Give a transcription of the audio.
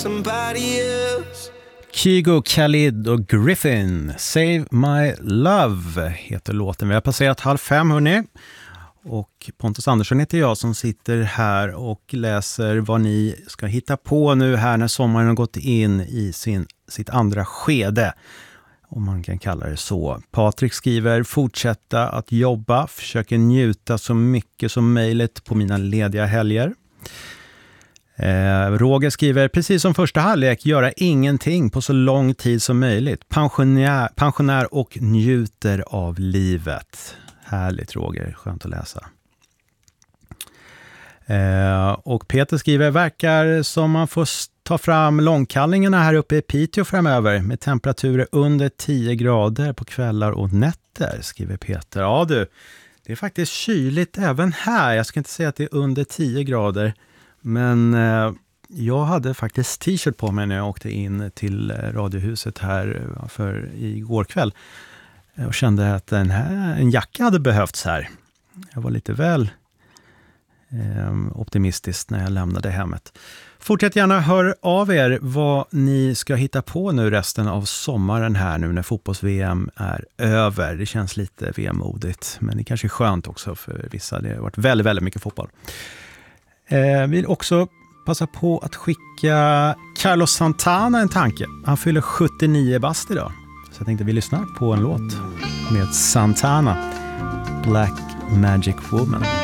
somebody else. Kygo, Khalid och Griffin, Save My Love heter låten. Vi har passerat 4:30 hörni. Och Pontus Andersson heter jag som sitter här och läser vad ni ska hitta på nu här när sommaren har gått in i sitt andra skede. Om man kan kalla det så. Patrik skriver: fortsätta att jobba, försöker njuta så mycket som möjligt på mina lediga helger. Roger skriver: precis som första halvlek, göra ingenting på så lång tid som möjligt. Pensionär och njuter av livet. Härligt Roger, skönt att läsa. Och Peter skriver: verkar som man får ta fram långkallningarna här uppe i Piteå framöver med temperaturer under 10 grader på kvällar och nätter, skriver Peter. Ja du, det är faktiskt kyligt även här. Jag ska inte säga att det är under 10 grader, men jag hade faktiskt t-shirt på mig när jag åkte in till radiohuset här för igår kväll. Och kände att en jacka hade behövts här. Jag var lite väl optimistisk när jag lämnade hemmet. Fortsätt gärna hör av er vad ni ska hitta på nu resten av sommaren här nu när fotbolls-VM är över. Det känns lite vemodigt, men det kanske är skönt också för vissa. Det har varit väldigt, väldigt mycket fotboll. Vill också passa på att skicka Carlos Santana en tanke. Han fyller 79 bast idag. Så jag tänkte vi lyssnar på en låt med Santana, Black Magic Woman.